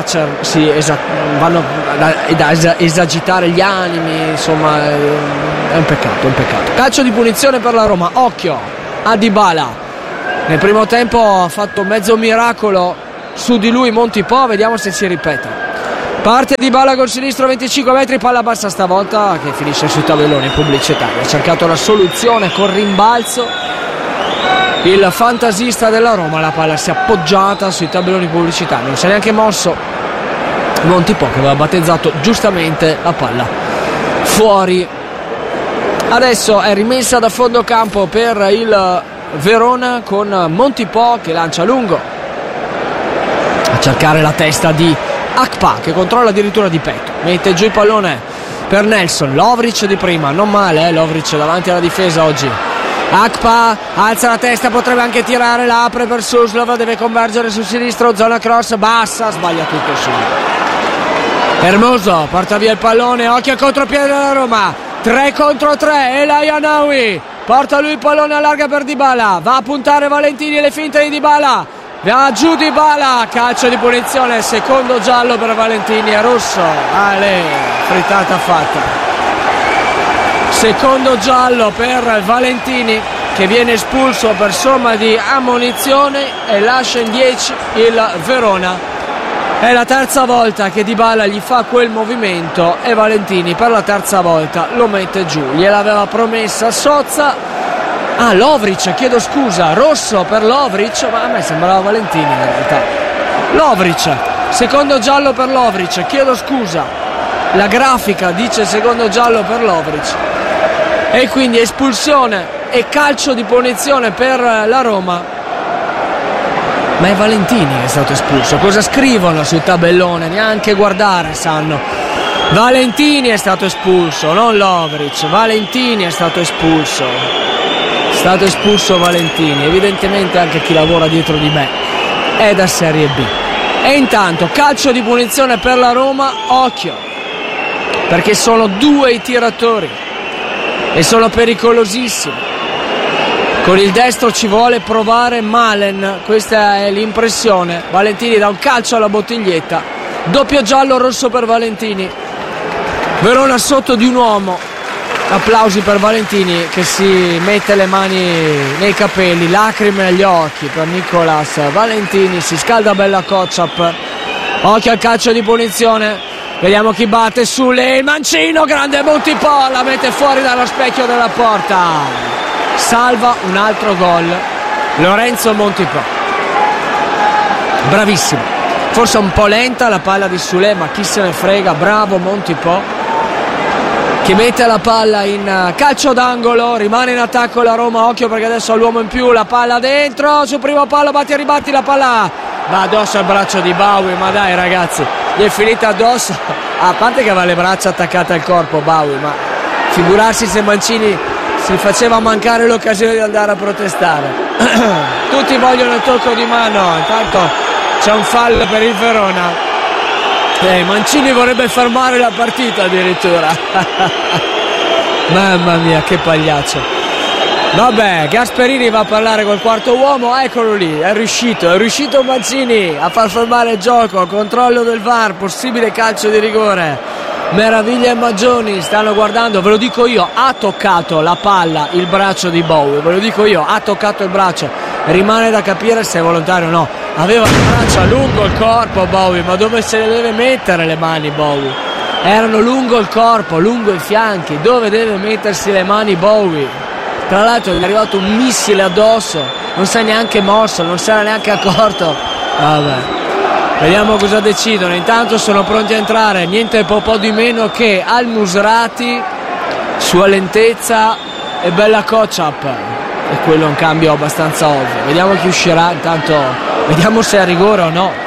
vanno ad esagitare gli animi, insomma è un peccato. Calcio di punizione per la Roma, occhio a Dybala, nel primo tempo ha fatto mezzo miracolo su di lui Monti Po, vediamo se si ripete. Parte Dybala col sinistro, 25 metri, palla bassa stavolta che finisce sui tabelloni pubblicitari. Ha cercato la soluzione con rimbalzo il fantasista della Roma, la palla si è appoggiata sui tabelloni pubblicitari, non si è neanche mosso Monti Po, che aveva battezzato giustamente la palla fuori. Adesso è rimessa da fondo campo per il Verona con Monti Po che lancia lungo a cercare la testa di Akpa, che controlla addirittura di petto, mette giù il pallone per Nelson. Lovric di prima, non male Lovric davanti alla difesa oggi. Akpa alza la testa, potrebbe anche tirare, la apre per Suslov, deve convergere sul sinistro, zona cross bassa, sbaglia tutto subito. Hermoso porta via il pallone, occhio al contropiede della Roma, 3 contro 3, El Ayanawi porta lui il pallone a larga per Dybala, va a puntare Valentini, le finte di Dybala, va giù Dybala, calcio di punizione, secondo giallo per Valentini, è rosso, frittata fatta. Secondo giallo per Valentini, che viene espulso per somma di ammonizione e lascia in 10 il Verona. È la terza volta che Dybala gli fa quel movimento e Valentini per la terza volta lo mette giù. Gliel'aveva promessa Sozza. Lovric, chiedo scusa, rosso per Lovric, ma a me sembrava Valentini in realtà. Lovric, secondo giallo per Lovric, chiedo scusa. La grafica dice secondo giallo per Lovric. E quindi espulsione e calcio di punizione per la Roma. Ma è Valentini che è stato espulso. Cosa scrivono sul tabellone? Neanche guardare sanno. Valentini è stato espulso, non Lovric. Valentini è stato espulso. È stato espulso Valentini. Evidentemente anche chi lavora dietro di me è da Serie B. E intanto calcio di punizione per la Roma. Occhio, perché sono 2 i tiratori e sono pericolosissimi. Con il destro ci vuole provare Malen, questa è l'impressione. Valentini dà un calcio alla bottiglietta, doppio giallo, rosso per Valentini. Verona sotto di un uomo. Applausi per Valentini che si mette le mani nei capelli, lacrime agli occhi per Nicolas Valentini, si scalda bella Kocap. Occhio al calcio di punizione, vediamo chi batte sulle, il mancino, grande Monti Po, la mette fuori dallo specchio della porta. Salva un altro gol Lorenzo Monti Po, bravissimo, forse un po' lenta la palla di Sule, ma chi se ne frega, bravo Monti Po, che mette la palla in calcio d'angolo. Rimane in attacco la Roma, occhio perché adesso ha l'uomo in più, la palla dentro, sul primo palo, batti e ribatti, la palla va addosso al braccio di Bowie, ma dai ragazzi, gli è finita addosso, a parte che aveva le braccia attaccate al corpo Bowie, ma figurarsi se Mancini si faceva mancare l'occasione di andare a protestare. Tutti vogliono il tocco di mano, intanto c'è un fallo per il Verona. Mancini vorrebbe fermare la partita addirittura. Mamma mia, che pagliaccio. Vabbè, Gasperini va a parlare col quarto uomo, eccolo lì, è riuscito Mancini a far fermare il gioco, controllo del VAR, possibile calcio di rigore. Meraviglia e Maggioni stanno guardando, ve lo dico io, ha toccato la palla il braccio di Bowie, ve lo dico io, ha toccato il braccio, rimane da capire se è volontario o no. Aveva le braccia lungo il corpo Bowie, ma dove se le deve mettere le mani Bowie? Erano lungo il corpo, lungo i fianchi, dove deve mettersi le mani Bowie? Tra l'altro gli è arrivato un missile addosso, non si è neanche mosso, non si era neanche accorto. Vabbè, vediamo cosa decidono. Intanto sono pronti a entrare niente po' di meno che Al Musrati, sua lentezza e bella Kocap, e quello è un cambio abbastanza ovvio. Vediamo chi uscirà, intanto vediamo se è a rigore o no.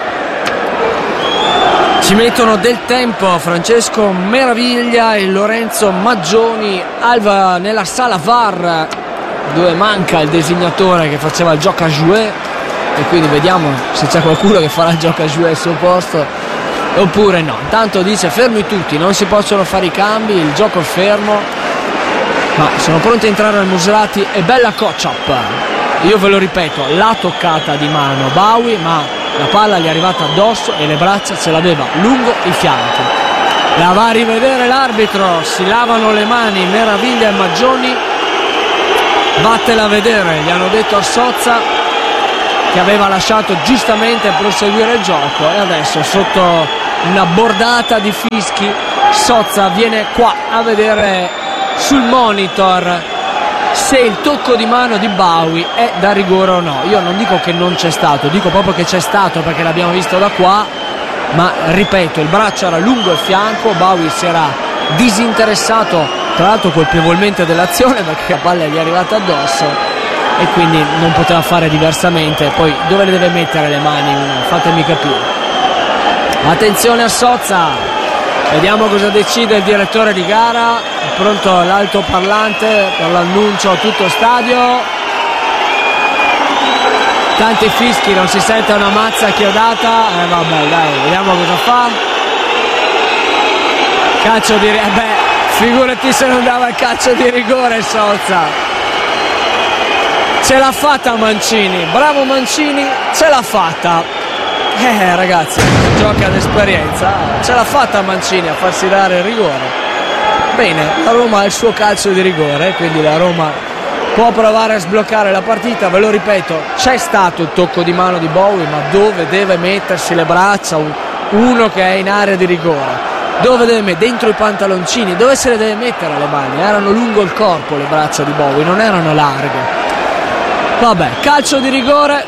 Ci mettono del tempo Francesco Meraviglia e Lorenzo Maggioni nella sala VAR, dove manca il designatore che faceva il gioco a jouer, e quindi vediamo se c'è qualcuno che farà il gioco a jouer al suo posto oppure no. Intanto dice fermi tutti, non si possono fare i cambi, il gioco è fermo, ma sono pronti a entrare al Musrati e bella Kocap. Io ve lo ripeto, la toccata di mano Bowie, ma la palla gli è arrivata addosso e le braccia ce l'aveva lungo i fianchi. La va a rivedere l'arbitro, si lavano le mani Meraviglia e Maggioni. Vattela a vedere, gli hanno detto a Sozza, che aveva lasciato giustamente proseguire il gioco, e adesso sotto una bordata di fischi Sozza viene qua a vedere sul monitor se il tocco di mano di Bowie è da rigore o no. Io non dico che non c'è stato, dico proprio che c'è stato, perché l'abbiamo visto da qua, ma ripeto, il braccio era lungo il fianco, Bowie si era disinteressato tra l'altro colpevolmente dell'azione, perché la palla gli è arrivata addosso e quindi non poteva fare diversamente. Poi dove le deve mettere le mani uno? Fatemi capire. Attenzione a Sozza, vediamo cosa decide il direttore di gara. È pronto l'altoparlante per l'annuncio a tutto stadio. Tanti fischi, non si sente una mazza chiodata. Vabbè, dai, vediamo cosa fa. Calcio di figurati se non dava il calcio di rigore Sozza. Ce l'ha fatta Mancini, bravo Mancini, ce l'ha fatta. Ragazzi, gioca d'esperienza, ce l'ha fatta Mancini a farsi dare il rigore. Bene, la Roma ha il suo calcio di rigore, quindi la Roma può provare a sbloccare la partita. Ve lo ripeto, c'è stato il tocco di mano di Bowie, ma dove deve mettersi le braccia uno che è in area di rigore? Dove deve mettere? Dentro i pantaloncini, dove se le deve mettere le mani? Erano lungo il corpo le braccia di Bowie, non erano larghe. Vabbè, calcio di rigore.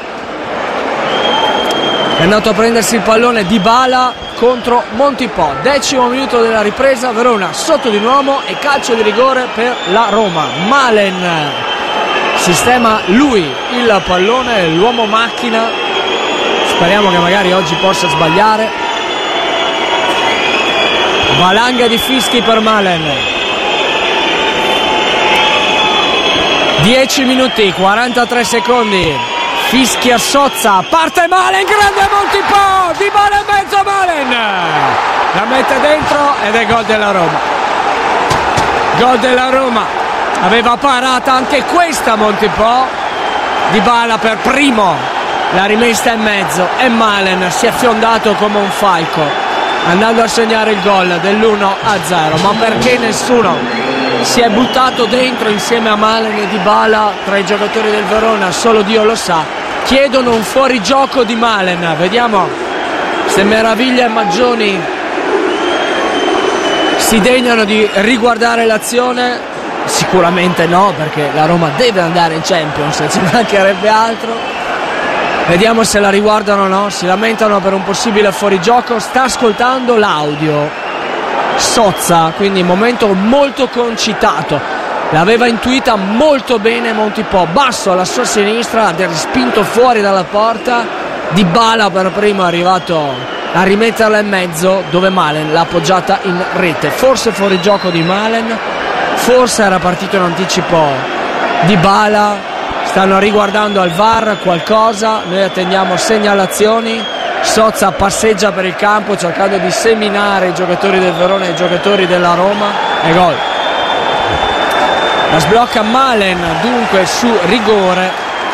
È andato a prendersi il pallone Dybala contro Montipò. 10° minuto della ripresa, Verona sotto di un uomo e calcio di rigore per la Roma. Malen sistema lui il pallone, l'uomo macchina. Speriamo che magari oggi possa sbagliare. Valanga di fischi per Malen. 10 minuti, 43 secondi. Fischia Sozza, parte Malen, grande Montipò, Dybala in mezzo a Malen. La mette dentro ed è gol della Roma. Gol della Roma. Aveva parata anche questa Montipò. Dybala per primo l'ha rimessa in mezzo e Malen si è fiondato come un falco, andando a segnare il gol dell'1-0. Ma perché nessuno si è buttato dentro insieme a Malen e Dybala tra i giocatori del Verona? Solo Dio lo sa. Chiedono un fuorigioco di Malen. Vediamo se Meraviglia e Maggioni si degnano di riguardare l'azione. Sicuramente no, perché la Roma deve andare in Champions, ci mancherebbe altro. Vediamo se la riguardano o no. Si lamentano per un possibile fuorigioco. Sta ascoltando l'audio Sozza, quindi momento molto concitato. L'aveva intuita molto bene Montipò, basso alla sua sinistra, ha respinto fuori dalla porta. Dybala per primo è arrivato a rimetterla in mezzo, dove Malen l'ha appoggiata in rete. Forse fuorigioco di Malen, forse era partito in anticipo Dybala. Stanno riguardando al VAR qualcosa, noi attendiamo segnalazioni. Sozza passeggia per il campo cercando di seminare i giocatori del Verona e i giocatori della Roma. E gol. La sblocca Malen dunque su rigore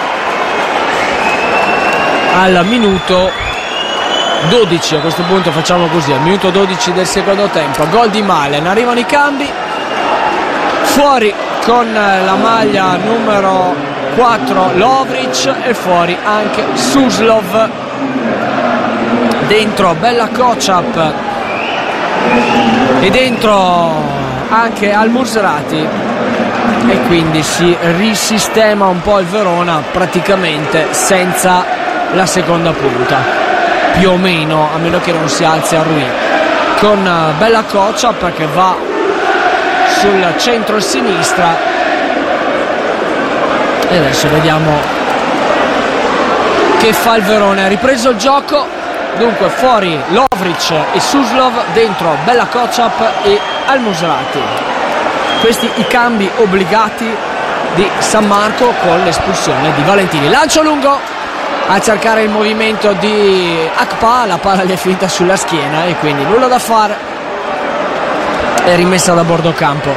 al minuto 12. A questo punto facciamo così, al minuto 12 del secondo tempo. Gol di Malen, arrivano i cambi. Fuori con la maglia numero 4 Lovric e fuori anche Suslov. Dentro Bella Kocap e dentro anche Al-Musrati, e quindi si risistema un po' il Verona praticamente senza la seconda punta, più o meno, a meno che non si alzi a Rui, con Bella Kocap che va sul centro-sinistra. E adesso vediamo che fa il Verona. Ha ripreso il gioco, dunque fuori Lovric e Suslov, dentro Bella Kocap e Al-Musrati. Questi i cambi obbligati di San Marco con l'espulsione di Valentini. Lancio lungo a cercare il movimento di Akpa, la palla gli è finita sulla schiena e quindi nulla da fare. È rimessa da bordo campo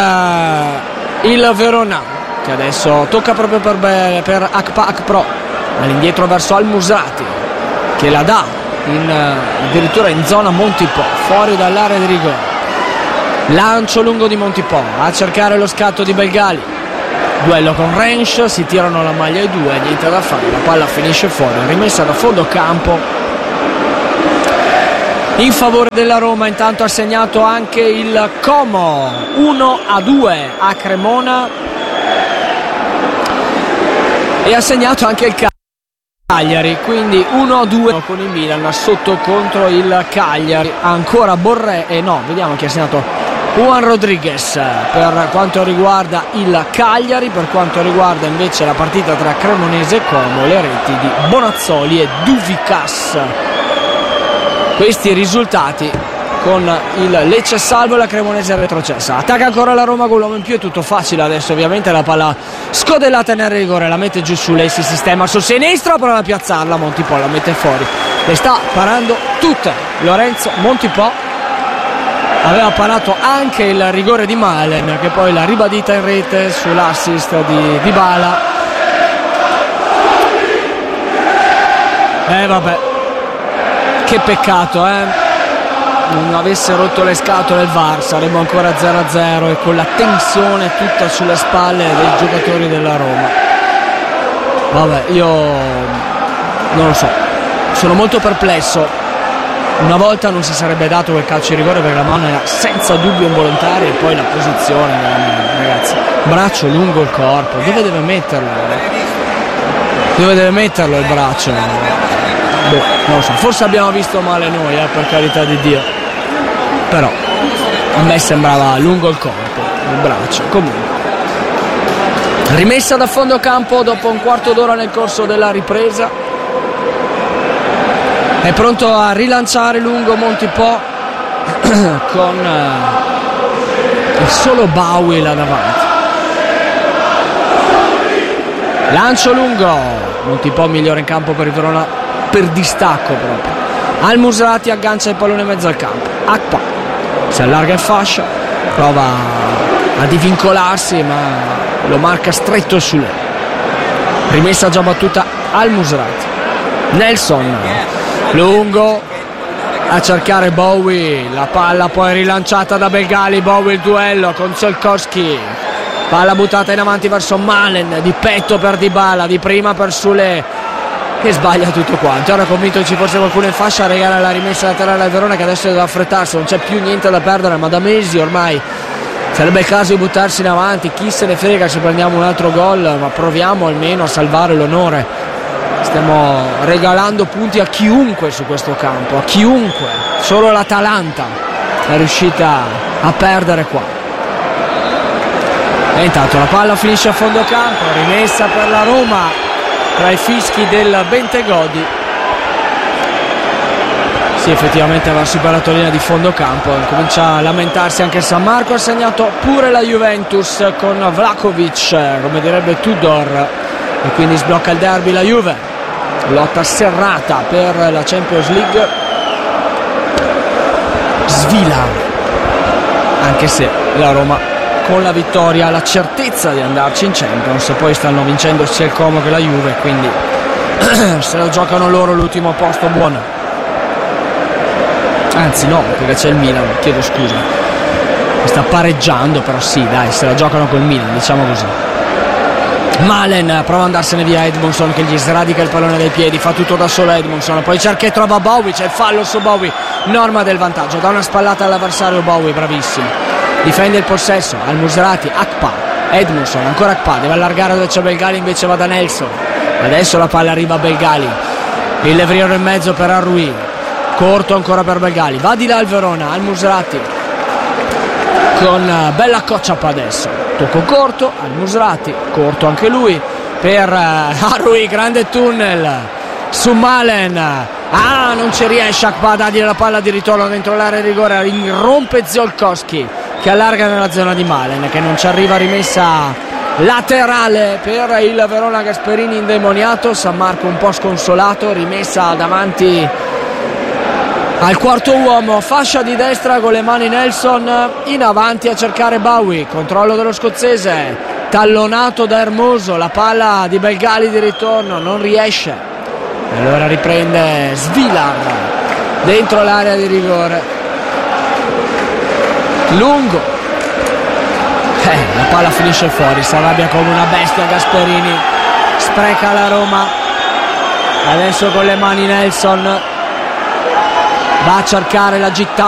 per il Verona, che adesso tocca proprio per Akpa Akpro. all'indietro verso Al-Musrati, che la dà addirittura in zona Montipò, fuori dall'area di rigore. Lancio lungo di Montipò a cercare lo scatto di Belgali, duello con Rensch, si tirano la maglia i due, niente da fare, la palla finisce fuori, rimessa da fondo campo in favore della Roma. Intanto ha segnato anche il Como, 1-2 a Cremona, e ha segnato anche il Cagliari, quindi 1-2 con il Milan sotto contro il Cagliari. Ancora Borré, e no, vediamo chi ha segnato, Juan Rodriguez per quanto riguarda il Cagliari. Per quanto riguarda invece la partita tra Cremonese e Como, le reti di Bonazzoli e Duvikas. Questi risultati con il Lecce salvo e la Cremonese retrocessa. Attacca ancora la Roma con l'uomo in più, è tutto facile adesso, ovviamente la palla scodellata nel rigore, la mette giù su lei, si sistema sul sinistro, prova a piazzarla, Montipò la mette fuori, le sta parando tutte Lorenzo Montipò. Aveva parato anche il rigore di Malen, che poi l'ha ribadita in rete sull'assist di Dybala. Vabbè, che peccato, non avesse rotto le scatole il VAR, saremmo ancora 0-0 e con la tensione tutta sulle spalle dei giocatori della Roma. Vabbè, io non lo so, sono molto perplesso. Una volta non si sarebbe dato quel calcio di rigore perché la mano era senza dubbio involontaria, e poi la posizione, ragazzi, braccio lungo il corpo, dove deve metterlo? Dove deve metterlo il braccio? Boh, non lo so, forse abbiamo visto male noi, per carità di Dio, però a me sembrava lungo il corpo, il braccio. Comunque, rimessa da fondo campo dopo un quarto d'ora nel corso della ripresa. È pronto a rilanciare lungo Montipò con il solo Bowie là davanti. Lancio lungo, Montipò migliore in campo per il Verona per distacco proprio. Al-Musrati aggancia il pallone in mezzo al campo. Akpa si allarga in fascia, prova a divincolarsi ma lo marca stretto su lei. Rimessa già battuta Al-Musrati. Nelson lungo a cercare Bowie, la palla poi rilanciata da Belgali. Bowie il duello con Ziolkowski, palla buttata in avanti verso Malen, di petto per Dybala, di prima per Sule, che sbaglia tutto quanto. Ora convinto che ci fosse qualcuno in fascia, regala la rimessa laterale al Verona, che adesso deve affrettarsi, non c'è più niente da perdere, ma da mesi ormai sarebbe il caso di buttarsi in avanti. Chi se ne frega se prendiamo un altro gol, ma proviamo almeno a salvare l'onore. Stiamo regalando punti a chiunque su questo campo, a chiunque. Solo l'Atalanta è riuscita a perdere qua. E intanto la palla finisce a fondo campo, rimessa per la Roma tra i fischi del Bentegodi. Sì, effettivamente aveva superato la linea di fondo campo, comincia a lamentarsi anche San Marco. Ha segnato pure la Juventus con Vlahovic, come direbbe Tudor, e quindi sblocca il derby la Juve. Lotta serrata per la Champions League, svila, anche se la Roma con la vittoria ha la certezza di andarci in Champions. Poi stanno vincendo sia il Como che la Juve, quindi se lo giocano loro l'ultimo posto buono. Anzi no, perché c'è il Milan, chiedo scusa, sta pareggiando, però sì, dai, se la giocano col Milan, diciamo così. Malen prova ad andarsene via Edmondson, che gli sradica il pallone dai piedi, fa tutto da solo Edmondson, poi cerca e trova Bowie, c'è il fallo su Bowie, norma del vantaggio, dà una spallata all'avversario Bowie, bravissimo, difende il possesso. Al-Musrati, Akpa, Edmondson, ancora Akpa, deve allargare dove c'è Belgali, invece va da Nelson. Adesso la palla arriva a Belgali, il levriero in mezzo per Arrui, corto ancora per Belgali, va di là il Verona. Al-Musrati con bella cocciapa adesso, tocco corto, Al-Musrati, corto anche lui per Arrui, grande tunnel su Malen, non ci riesce Akpa a dargli la palla di ritorno dentro l'area di rigore, irrompe Ziolkowski che allarga nella zona di Malen, che non ci arriva, rimessa laterale per il Verona. Gasperini indemoniato, San Marco un po' sconsolato, rimessa davanti al quarto uomo, fascia di destra con le mani Nelson, in avanti a cercare Bowie, controllo dello scozzese, tallonato da Hermoso, la palla di Belgali di ritorno, non riesce, e allora riprende Svilar dentro l'area di rigore, lungo, la palla finisce fuori, si arrabbia come una bestia Gasperini, spreca la Roma, adesso con le mani Nelson va a cercare la gittata